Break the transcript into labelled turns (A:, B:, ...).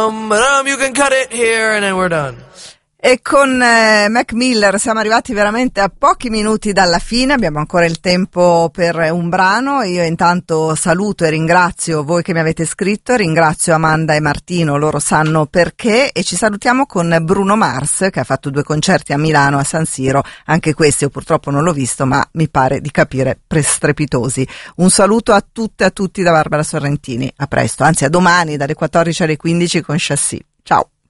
A: You can cut it here and then we're done.
B: E con Mac Miller siamo arrivati veramente a pochi minuti dalla fine, abbiamo ancora il tempo per un brano. Io intanto saluto e ringrazio voi che mi avete scritto, ringrazio Amanda e Martino, loro sanno perché, e ci salutiamo con Bruno Mars che ha fatto 2 concerti a Milano, a San Siro, anche questi io purtroppo non l'ho visto ma mi pare di capire strepitosi. Un saluto a tutte e a tutti da Barbara Sorrentini, a presto, anzi a domani dalle 14 alle 15 con Chassis. Ciao!